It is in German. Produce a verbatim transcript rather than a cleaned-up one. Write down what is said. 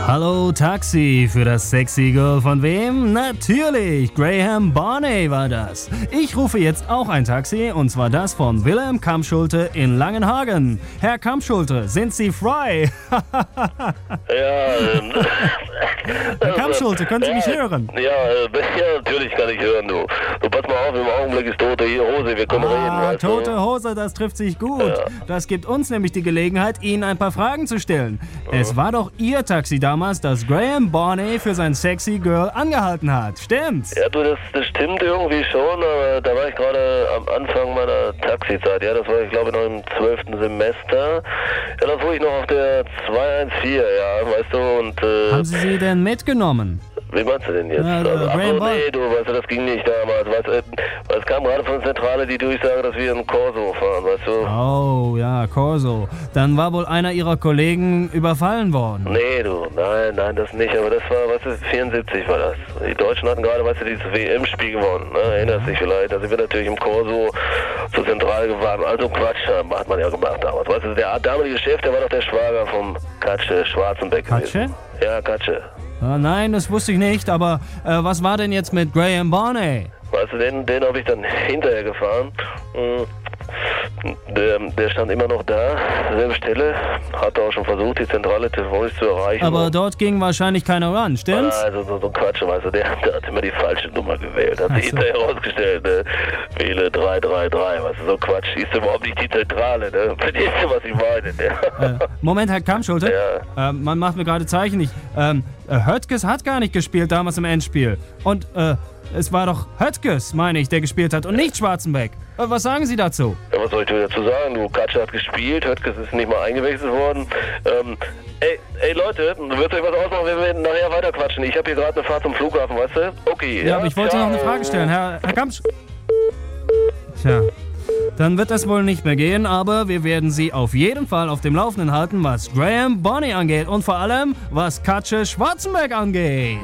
Hallo Taxi, für das sexy Girl von wem? Natürlich, Graham Barney war das. Ich rufe jetzt auch ein Taxi, und zwar das von Wilhelm Kampschulte in Langenhagen. Herr Kampschulte, sind Sie frei? Ja, ähm, Herr Kampschulte, können Sie mich ja, hören? Ja, äh, ja, natürlich kann ich hören, du. Du, pass mal auf, im Augenblick ist tote hier Hose, wir können reden, Ah, weißt du? tote Hose, das trifft sich gut. Ja. Das gibt uns nämlich die Gelegenheit, Ihnen ein paar Fragen zu stellen. Es war doch Ihr Taxi damals, das Graham Barney für sein sexy Girl angehalten hat. Stimmt's? Ja, du, das, das stimmt irgendwie schon, aber da war ich gerade am Anfang meiner Taxizeit, ja, das war ich glaube noch im zwölften Semester. Ja, da fuhr ich noch auf der zwei eins vier, ja, weißt du, und äh, Haben Sie sie denn mitgenommen? wie meinst du denn jetzt? Ja, der also, ach Graham so, Bar- nee, du, weißt du, das ging nicht damals, weißt du, äh, weil es kam gerade von der Zentrale die Durchsage, dass wir einen Corso fahren, weißt du? Oh, ja, Corso. Dann war wohl einer Ihrer Kollegen überfallen worden. Nee, du, nein, nein, das nicht, aber das war, weißt du, vierundsiebzig war das. Die Deutschen hatten gerade, weißt du, dieses W M-Spiel gewonnen, ne? Erinnerst dich vielleicht, da sind wir natürlich im Corso zur Zentrale gefahren, also Quatsch, hat man ja gemacht damals, weißt du, der damalige Chef, der war doch der Schwager vom Katsche Schwarzenbeck Katsche? gewesen. Ja, Katsche. Ah, nein, das wusste ich nicht, aber äh, was war denn jetzt mit Graham Barney? Weißt du, den, den habe ich dann hinterher gefahren. Der, der stand immer noch da, selbe Stelle, hatte auch schon versucht, die Zentrale telefonisch zu erreichen. Aber dort ging wahrscheinlich keiner ran, stimmt's? Also so, so Quatsch, weißt du, der, der hat immer die falsche Nummer gewählt. Hat Ach sich so. hinterher herausgestellt, ne? Wähle drei drei drei, weißt du, so Quatsch, ist überhaupt nicht die Zentrale, ne? Verstehst du, was ich meine, ne? Äh, Moment, Herr Kampschulte. Ja. Äh, man macht mir gerade Zeichen. Ich, ähm, äh, Höttges hat gar nicht gespielt damals im Endspiel. Und äh, es war doch Höttges, meine ich, der gespielt hat und nicht Schwarzenbeck. Äh, was sagen Sie dazu? Ja, was soll ich dir dazu sagen? Du, Katsche hat gespielt, Höttges ist nicht mal eingewechselt worden. Ähm, ey, ey Leute, wird euch was ausmachen, wenn wir nachher weiterquatschen? Ich habe hier gerade eine Fahrt zum Flughafen, weißt du? Okay. Ja, aber ich wollte noch eine Frage stellen. Herr, Herr Kampsch... Tja, dann wird das wohl nicht mehr gehen, aber wir werden Sie auf jeden Fall auf dem Laufenden halten, was Graham Barney angeht und vor allem, was Katsche Schwarzenbeck angeht.